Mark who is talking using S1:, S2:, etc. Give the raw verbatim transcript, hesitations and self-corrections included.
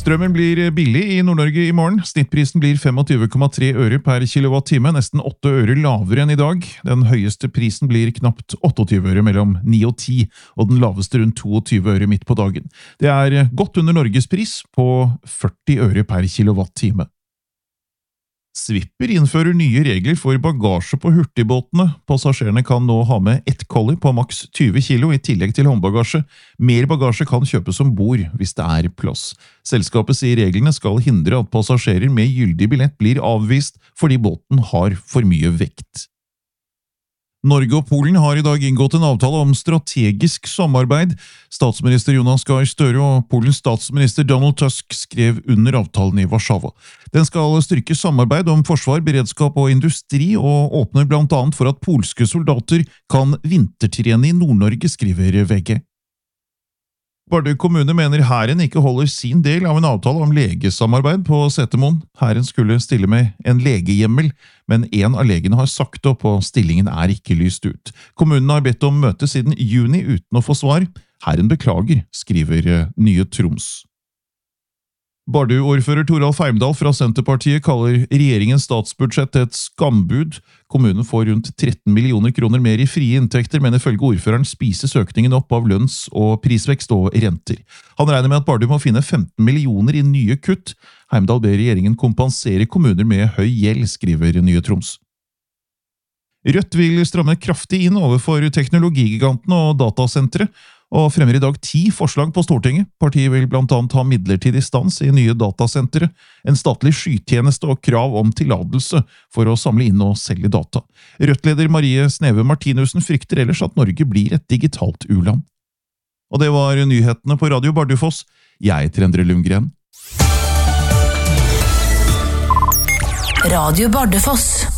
S1: Strømmen blir billig i Nord-Norge i morgen. Snittprisen blir tjuefem komma tre øre per kilowattime, nesten åtte øre lavere enn i dag. Den høyeste prisen blir knapt tjueåtte øre mellom ni og ti, og den laveste rundt tjueto øre midt på dagen. Det er godt under Norges pris på førti øre per kilowattime. Swipper innfører nye regler for bagasje på hurtigbåtene. Passasjerene kan nå ha med ett kolli på maks tjue kilo i tillegg til håndbagasje. Mer bagasje kan kjøpes om bord hvis det er plass. Selskapet sier reglene skal hindre at passasjerer med gyldig billett blir avvist fordi båten har for mye vekt. Norge og Polen har i dag inngått en avtale om strategisk samarbeid. Statsminister Jonas Gahr Støre og Polens statsminister Donald Tusk skrev under avtalen i Warszawa. Den skal styrke samarbeid om forsvar, beredskap og industri, og åpner blant annet for at polske soldater kan vintertrene i Nord-Norge, skriver V G. Bardu kommune mener hæren ikke holder sin del av en avtale om legesamarbeid på Setermoen. Hæren skulle stille med en legehjemmel, men en av legene har sagt opp, og stillingen er ikke lyst ut. Kommunen har bedt om møte siden juni uten å få svar. Hæren beklager, skriver Nye Troms. Bardu-ordfører Toralf Heimdal fra Senterpartiet kaller regjeringens statsbudsjett et skambud. Kommunen får rundt tretten millioner kroner mer i frie inntekter, men ifølge ordføreren spises økningen opp av lønns- og prisvekst og renter. Han regner med at Bardu må finne femten millioner i nye kutt. Heimdal ber regjeringen kompensere kommuner med høy gjeld, skriver Nye Troms. Rødt vil stramme kraftig inn overfor teknologigigantene og datasentre, og fremmer i dag ti forslag på Stortinget. Partiet vil blant annet ha midlertidig stans i nye datasentre, en statlig skytjeneste og krav om tilladelse for å samle inn og selge data. Rødt-leder Marie Sneve Martinussen frykter ellers at Norge blir et digitalt u-land. Og det var nyhetene på Radio Bardufoss. Jeg heter Endre Lundgren.
S2: Radio Bardufoss.